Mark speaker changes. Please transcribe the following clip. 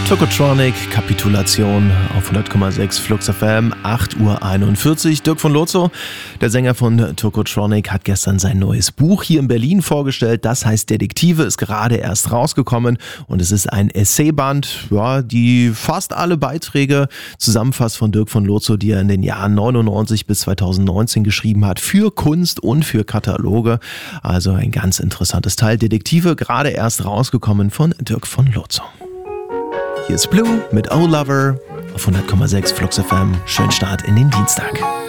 Speaker 1: Tokotronic, Kapitulation auf 100,6 Flux FM, 8:41 Uhr. Dirk von Lozo, der Sänger von Tokotronic, hat gestern sein neues Buch hier in Berlin vorgestellt. Das heißt Detektive, ist gerade erst rausgekommen und es ist ein Essayband, die fast alle Beiträge zusammenfasst von Dirk von Lozo, die er in den Jahren 99 bis 2019 geschrieben hat, für Kunst und für Kataloge. Also ein ganz interessantes Teil. Detektive, gerade erst rausgekommen von Dirk von Lozo. Hier ist Blue mit Oh Lover auf 100,6 Flux FM. Schönen Start in den Dienstag.